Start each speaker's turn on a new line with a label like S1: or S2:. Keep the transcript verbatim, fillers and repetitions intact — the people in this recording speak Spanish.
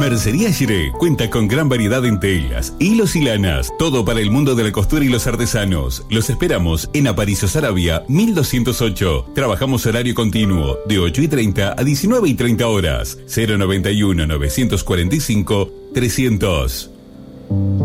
S1: Mercería Giré cuenta con gran variedad en telas, hilos y lanas, todo para el mundo de la costura y los artesanos. Los esperamos en Aparicio Saravia, mil doscientos ocho. Trabajamos horario continuo, de ocho y treinta a diecinueve y treinta horas. cero noventa y uno, novecientos cuarenta y cinco, trescientos.